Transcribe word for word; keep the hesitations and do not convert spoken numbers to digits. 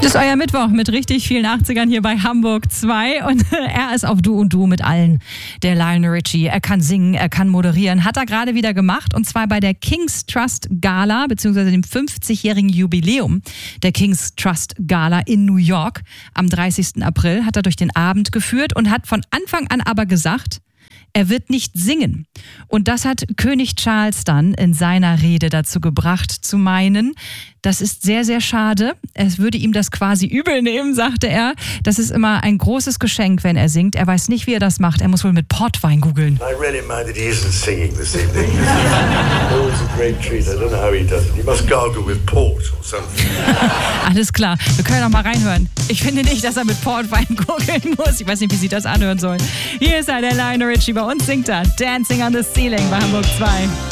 Das ist euer Mittwoch mit richtig vielen achtzigern hier bei Hamburg zwei und er ist auf Du und Du mit allen. Der Lionel Richie, er kann singen, er kann moderieren, hat er gerade wieder gemacht und zwar bei der King's Trust Gala beziehungsweise dem fünfzigjährigen Jubiläum der King's Trust Gala in New York. Am dreißigsten April hat er durch den Abend geführt und hat von Anfang an aber gesagt, er wird nicht singen. Und das hat König Charles dann in seiner Rede dazu gebracht, zu meinen, das ist sehr, sehr schade. Es würde ihm das quasi übel nehmen, sagte er. Das ist immer ein großes Geschenk, wenn er singt. Er weiß nicht, wie er das macht. Er muss wohl mit Portwein googeln. I really mind that he isn't singing this evening. Always a great treat. I don't know how he does it. He must gargle with port or something. Alles klar, wir können noch mal reinhören. Ich finde nicht, dass er mit Portwein googeln muss. Ich weiß nicht, wie Sie das anhören sollen. Hier ist er, der Lionel Richie. Bei uns singt er Dancing on the Ceiling bei Hamburg zwei.